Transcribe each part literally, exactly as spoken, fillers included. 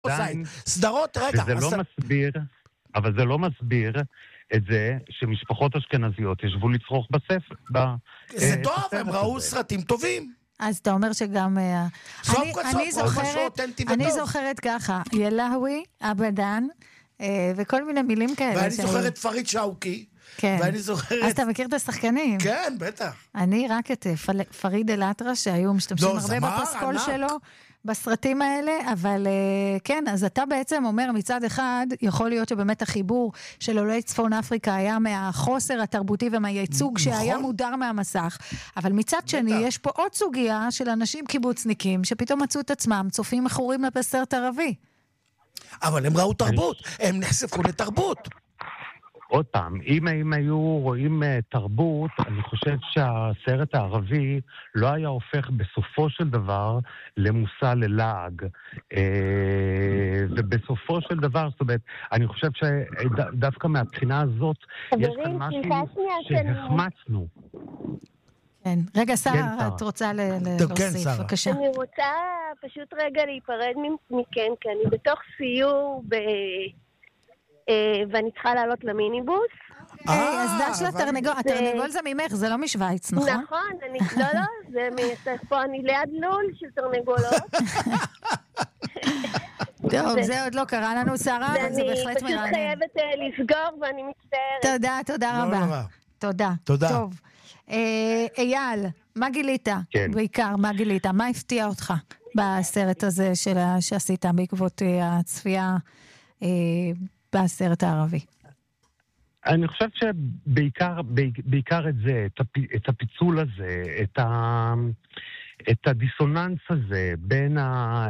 עדיין, סדרות, רגע. וזה לא מסביר, אבל זה לא מסביר את זה שמשפחות אשכנזיות ישבו לצרוך בספר. זה טוב, הם ראו סרטים טובים. אז אתה אומר שגם... סוף כל סוף, משהו אותנטי וטוב. אני זוכרת ככה, ילהווי, אבדן, וכל מיני מילים כאלה. ואני זוכרת פריד שאוקי. כן. ואני זוכרת... אז אתה מכיר את השחקנים? כן, בטח. אני רק את פריד אל-אטרש, שהיו משתמשים הרבה בפסקול שלו, בסרטים האלה, אבל כן, אז אתה בעצם אומר מצד אחד, יכול להיות שבאמת החיבור של עולי צפון אפריקה היה מהחוסר התרבותי ומהייצוג שהיה מודר מהמסך, אבל מצד שני יש פה עוד סוגיה של אנשים קיבוצניקים, שפתאום מצאו את עצמם, צופים מכורים בסרט ערבי. אבל הם ראו תרבות, הם נחשפו לתרבות. עוד פעם, אם הם היו רואים תרבות, אני חושב שהסרט הערבי לא היה הופך בסופו של דבר למושא ללעג. ובסופו של דבר, זאת אומרת, אני חושב שדווקא מהבחינה הזאת, יש כאן משהו שהחמצנו. כן, רגע, שרה, את רוצה להוסיף, בבקשה. אני רוצה פשוט רגע להיפרד מכן, כי אני בתוך סיור ב... ואני צריכה לעלות למיניבוס. אז דע של התרנגול, התרנגול זה ממך, זה לא משוויץ, נכון? נכון, לא, לא, זה מייסף פה, אני ליד לול של תרנגולות. טוב, זה עוד לא קרה לנו, שרה, אבל זה בהחלט מרענן. אני פשוט חייבת לסגור ואני מצטערת. תודה, תודה רבה. תודה. תודה. טוב. אייל, מה גילית? בעיקר, מה גילית? מה הפתיע אותך בסרט הזה שעשית בעקבות הצפייה בסרט הערבי? אני חושב שבעיקר בעיקר את זה, את הפיצול הזה, את ה... את הדיסוננס הזה בין ה...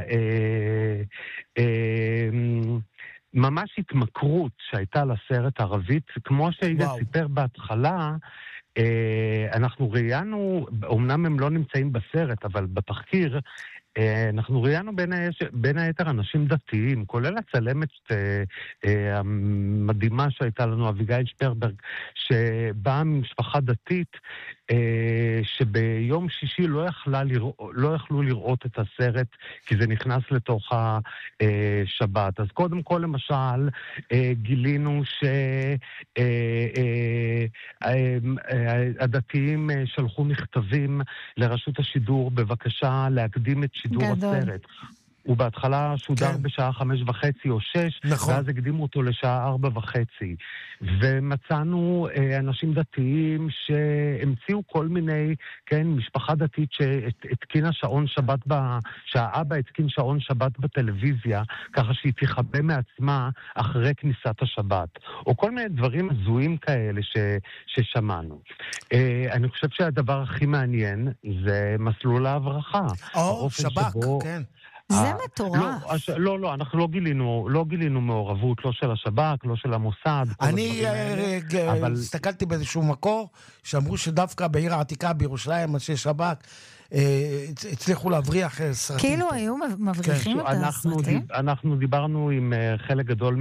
ממש התמכרות שהייתה לסרט הערבית, כמו שיגאל סיפר בהתחלה, אנחנו ראיינו, אמנם הם לא נמצאים בסרט, אבל בתחקיר, אנחנו ראיינו בין, בין היתר אנשים דתיים, כולל הצלמת המדהימה שהייתה לנו, אביגיל שפרברג, שבאה ממשפחה דתית, שביום שישי לא, יכלה לרא... לא יכלו לראות את הסרט, כי זה נכנס לתוך השבת. אז קודם כל, למשל, גילינו שהדתיים שלחו מכתבים לרשות השידור, בבקשה להקדים את שידור גדול. הסרט. הוא בהתחלה שודר כן. בשעה חמש וחצי או שש, נכון. ואז הקדימו אותו לשעה ארבע וחצי. ומצאנו אה, אנשים דתיים שהמציאו כל מיני, כן, משפחה דתית שהתקינה שעון שבת, ב, שהאבא התקין שעון שבת בטלוויזיה, ככה שהיא תחבא מעצמה אחרי כניסת השבת. או כל מיני דברים הזויים כאלה ש, ששמענו. אה, אני חושב שהדבר הכי מעניין זה מסלול ההברחה. או, שבק, שבו... כן. זה מטורף. לא, לא, לא, אנחנו לא גילינו, לא גילינו מעורבות, לא של השב"כ, לא של המוסד. אני הסתכלתי באיזשהו מקור, שאמרו שדווקא בעיר העתיקה בירושלים, אנשי שב"כ, הצליחו להבריח סרטים. כאילו היו מבריחים את הסרטים? אנחנו דיברנו עם חלק גדול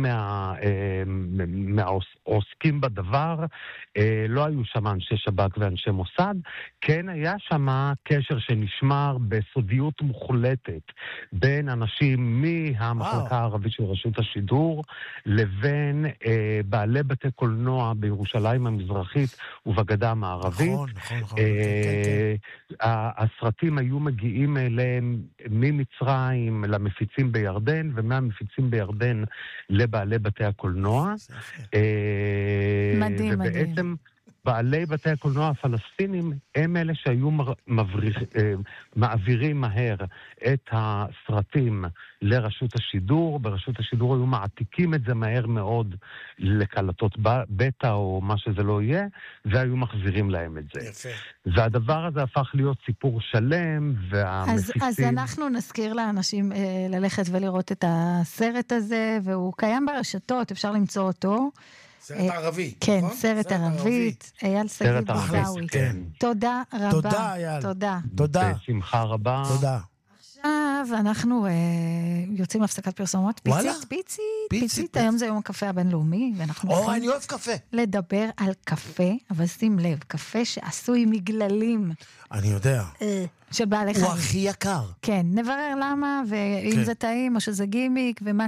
מהעוסקים בדבר, לא היו שם אנשי שב"כ ואנשי מוסד, כן היה שם קשר שנשמר בסודיות מוחלטת, בין אנשים מהמחלקה הערבית של רשות השידור, לבין בעלי בתי קולנוע בירושלים המזרחית ובגדה המערבית. נכון, נכון, נכון. הסרטים היו מגיעים אליהם ממצרים למפיצים בירדן, ומהמפיצים בירדן לבעלי בתי הקולנוע. מדהים, מדהים. ובעצם בעלי בתי הקולנוע הפלסטינים הם אלה שהיו מבריח, מעבירים מהר את הסרטים לרשות השידור. ברשות השידור היו מעתיקים את זה מהר מאוד לקלטות בטא או מה שזה לא יהיה, והיו מחזירים להם את זה. יפה. והדבר הזה הפך להיות סיפור שלם, והמפיצים... אז, אז אנחנו נזכיר לאנשים אה, ללכת ולראות את הסרט הזה, והוא קיים ברשתות, אפשר למצוא אותו. סרט ערבי, כן, נכון? סרט ערבית, אייל שגיב עיסאווי. תודה רבה. תודה, אייל. תודה. תודה. בשמחה רבה. תודה. עכשיו אנחנו אה, יוצאים להפסקת פרסומות. וואלה? פיצית, פיצית, פיצית. היום זה יום הקפה הבינלאומי, ואנחנו או, אני אוהב קפה. לדבר על קפה, אבל שים לב, קפה שעשוי מגללים. אני יודע. של בעלי חיים. הוא הכי יקר. כן, נברר למה, ואם כן. זה טעים, או שזה גימיק, ומה